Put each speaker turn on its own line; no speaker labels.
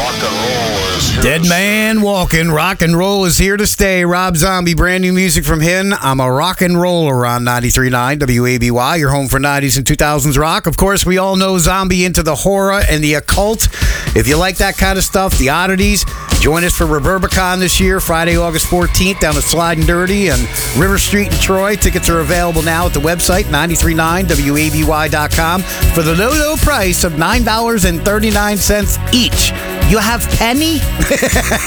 Rock and roll is here.
Dead Man Walking, rock and roll is here to stay. Rob Zombie, brand new music from him. I'm a rock and roller on 93.9 WABY, your home for 90s and 2000s rock. Of course, we all know Zombie into the horror and the occult. If you like that kind of stuff, the oddities, join us for Reverbicon this year, Friday, August 14th, down at Slide and Dirty and River Street in Troy. Tickets are available now at the website, 939WABY.com, for the low price of $9.39 each. You have penny?